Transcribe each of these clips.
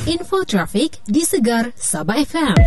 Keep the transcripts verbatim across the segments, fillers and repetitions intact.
Info trafik di Segar Sabah F M.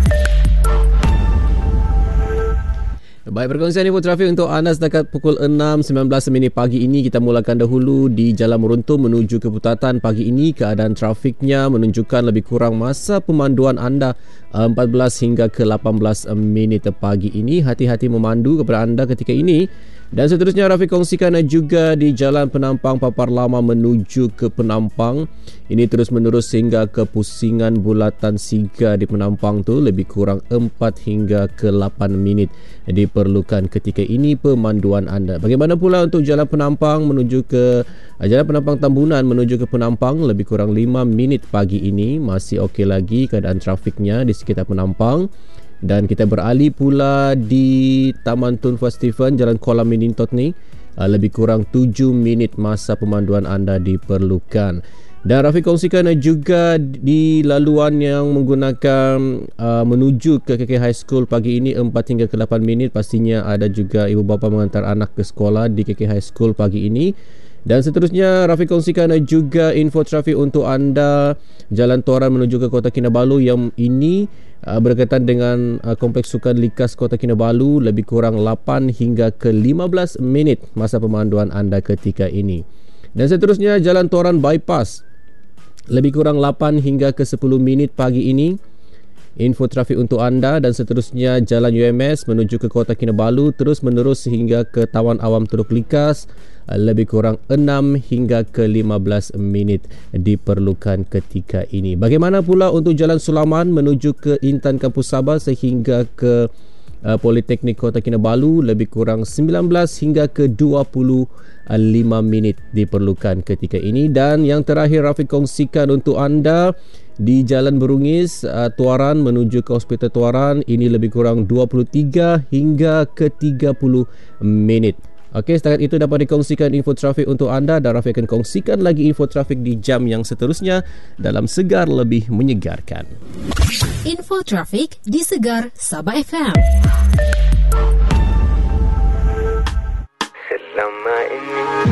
Baik, perkongsian info trafik untuk anda setakat pukul enam sembilan belas minit pagi ini. Kita mulakan dahulu di Jalan Meruntum menuju ke Putatan pagi ini. Keadaan trafiknya menunjukkan lebih kurang masa pemanduan anda empat belas hingga ke lapan belas minit pagi ini. Hati-hati memandu kepada anda ketika ini. Dan seterusnya Rafiq kongsikan juga di Jalan Penampang Papar Lama menuju ke Penampang. Ini terus menerus hingga ke Pusingan Bulatan Siga di Penampang tu lebih kurang empat hingga ke lapan minit diperlukan ketika ini pemanduan anda. Bagaimana pula untuk Jalan Penampang menuju ke Jalan Penampang Tambunan menuju ke Penampang lebih kurang lima minit pagi ini. Masih okey lagi keadaan trafiknya di sekitar Penampang. Dan kita beralih pula di Taman Tun Festival Jalan Kuala Minintot ni, lebih kurang tujuh minit masa pemanduan anda diperlukan. Dan Rafiq kongsikan juga di laluan yang menggunakan uh, menuju ke K K High School pagi ini empat hingga ke lapan minit. Pastinya ada juga ibu bapa mengantar anak ke sekolah di K K High School pagi ini. Dan seterusnya Rafiq kongsikan juga info trafik untuk anda Jalan Toran menuju ke Kota Kinabalu yang ini uh, berkaitan dengan uh, Kompleks Sukan Likas Kota Kinabalu lebih kurang lapan hingga ke lima belas minit masa pemanduan anda ketika ini. Dan seterusnya Jalan Toran Bypass lebih kurang lapan hingga ke sepuluh minit pagi ini. Info trafik untuk anda. Dan seterusnya Jalan U M S menuju ke Kota Kinabalu terus menerus sehingga ke Tawan Awam Teluk Likas lebih kurang enam hingga ke lima belas minit diperlukan ketika ini. Bagaimana pula untuk Jalan Sulaman menuju ke Intan Kampus Sabah sehingga ke uh, Politeknik Kota Kinabalu lebih kurang sembilan belas hingga ke dua puluh lima minit diperlukan ketika ini. Dan yang terakhir Rafiq kongsikan untuk anda di Jalan Berungis uh, Tuaran menuju ke Hospital Tuaran ini lebih kurang dua puluh tiga hingga ke tiga puluh minit. Okey, setakat itu dapat dikongsikan info trafik untuk anda dan Rafiq akan kongsikan lagi info trafik di jam yang seterusnya dalam Segar Lebih Menyegarkan. Info trafik di Segar Sabah F M. Selama ini